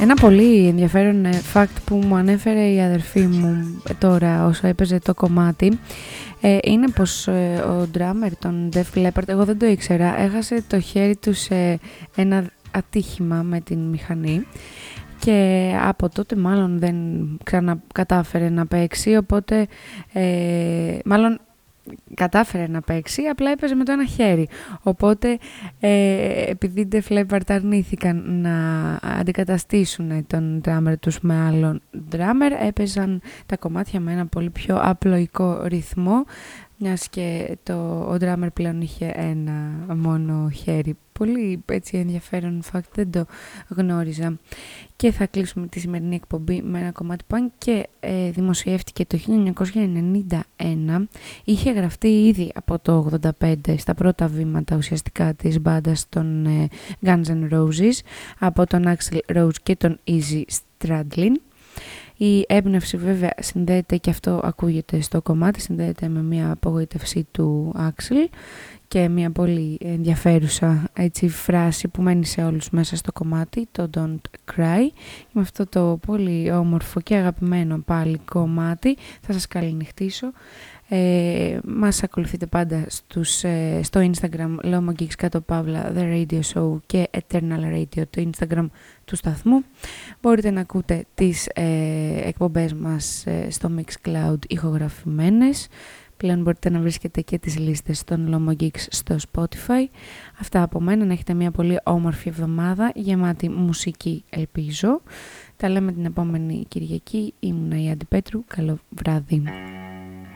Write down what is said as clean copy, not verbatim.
Ένα πολύ ενδιαφέρον fact που μου ανέφερε η αδερφή μου τώρα όσο έπαιζε το κομμάτι είναι πως ο drummer των Def Leppard, εγώ δεν το ήξερα, έχασε το χέρι του σε ένα ατύχημα με την μηχανή και από τότε μάλλον δεν ξανακατάφερε να παίξει, οπότε μάλλον κατάφερε να παίξει, απλά έπαιζε με το ένα χέρι. Οπότε επειδή οι Def Leppard αρνήθηκαν να αντικαταστήσουν τον drummer τους με άλλον drummer, έπαιζαν τα κομμάτια με ένα πολύ πιο απλοϊκό ρυθμό, μιας και ο drummer πλέον είχε ένα μόνο χέρι. Πολύ έτσι ενδιαφέρον fact, δεν το γνώριζα. Και θα κλείσουμε τη σημερινή εκπομπή με ένα κομμάτι που αν και δημοσιεύτηκε το 1991, είχε γραφτεί ήδη από το 1985 στα πρώτα βήματα ουσιαστικά της μπάντας των Guns N' Roses από τον Axl Rose και τον Izzy Stradlin. Η έμπνευση βέβαια συνδέεται, και αυτό ακούγεται στο κομμάτι, συνδέεται με μια απογοήτευση του Axl και μια πολύ ενδιαφέρουσα έτσι, φράση που μένει σε όλους μέσα στο κομμάτι, το Don't Cry. Και με αυτό το πολύ όμορφο και αγαπημένο πάλι κομμάτι θα σας καληνυχτήσω. Μας ακολουθείτε πάντα στο Instagram LomoGeeks _ The Radio Show και Eternal Radio, το Instagram του σταθμού. Μπορείτε να ακούτε τις εκπομπές μας στο Mixcloud ηχογραφημένες. Πλέον μπορείτε να βρίσκετε και τις λίστες των LomoGeeks στο Spotify. Αυτά από μένα, να έχετε μια πολύ όμορφη εβδομάδα γεμάτη μουσική, ελπίζω. Τα λέμε την επόμενη Κυριακή. Ήμουνα η Άντι Πέτρου. Καλό βράδυ.